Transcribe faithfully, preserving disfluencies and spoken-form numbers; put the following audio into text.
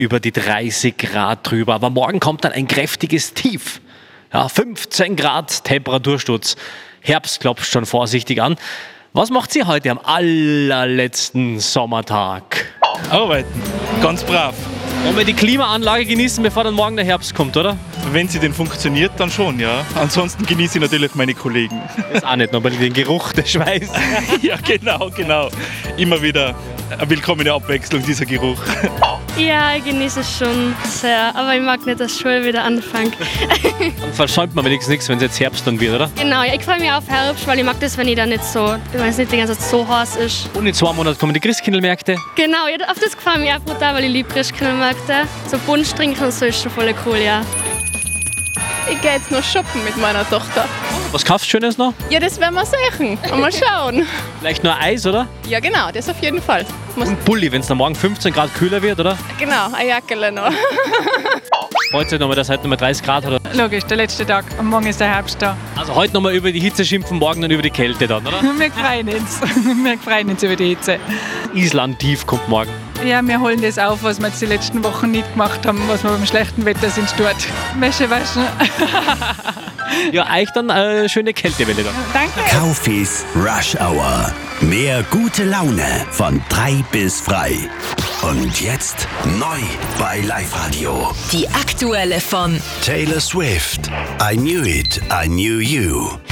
über die dreißig Grad drüber. Aber morgen kommt dann ein kräftiges Tief. Ja, fünfzehn Grad Temperatursturz. Herbst klopft schon vorsichtig an. Was macht sie heute am allerletzten Sommertag? Arbeiten, ganz brav. Wollen wir die Klimaanlage genießen, bevor dann morgen der Herbst kommt, oder? Wenn sie denn funktioniert, dann schon, ja. Ansonsten genieße ich natürlich meine Kollegen. Das auch nicht, nur weil den Geruch des Schweiß. Ja, genau, genau. Immer wieder eine willkommene Abwechslung, dieser Geruch. Ja, ich genieße es schon sehr, aber ich mag nicht, dass Schule wieder anfängt. Dann versäumt man wenigstens nichts, wenn es jetzt Herbst dann wird, oder? Genau, ja, ich freue mich auf Herbst, weil ich mag das, wenn ich dann nicht so, wenn es nicht die ganze Zeit so heiß ist. Und in zwei Monaten kommen die Christkindlmärkte. Genau, ja, auf das gefällt mir auch brutal, weil ich liebe Christkindlmärkte. So Punsch trinken und so ist schon voll cool, ja. Ich gehe jetzt noch shoppen mit meiner Tochter. Was kaufst du Schönes noch? Ja, das werden wir sehen und mal schauen. Vielleicht nur Eis, oder? Ja, genau, das auf jeden Fall. Muss Und Pulli, wenn es dann morgen fünfzehn Grad kühler wird, oder? genau, eine Jacke noch. Heute nochmal, dass heute nochmal dreißig Grad hat. Logisch, der letzte Tag. Und morgen ist der Herbst da. Also heute nochmal über die Hitze schimpfen, morgen dann über die Kälte dann, oder? Wir freuen uns. Wir freuen uns über die Hitze. Island tief kommt morgen. Ja, wir holen das auf, was wir jetzt die letzten Wochen nicht gemacht haben, was wir beim schlechten Wetter sind dort. Wäsche waschen. Ja, euch dann äh, schöne Kältewelle dann. Danke. Kaufis Rush Hour. Mehr gute Laune von drei bis frei. Und jetzt neu bei Live Radio. Die aktuelle von Taylor Swift. I knew it, I knew you.